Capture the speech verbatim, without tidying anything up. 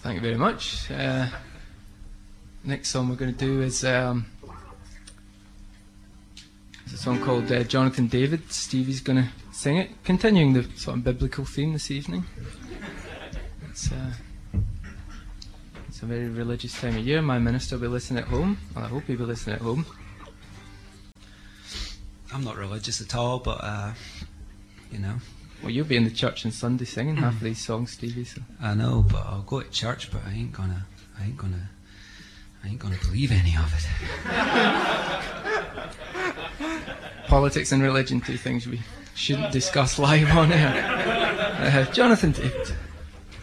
Thank you very much. Uh, next song we're going to do is um, it's a song called uh, Jonathan David. Stevie's going to sing it, continuing the sort of biblical theme this evening. It's, uh, it's a very religious time of year. My minister will be listening at home. Well, I hope he'll be listening at home. I'm not religious at all, but uh, you know. Well, you'll be in the church on Sunday singing half of these songs, Stevie. So. I know, but I'll go to church, but I ain't gonna, I ain't gonna, I ain't gonna believe any of it. Politics and religion, two things we shouldn't discuss live on air. Uh, Jonathan David.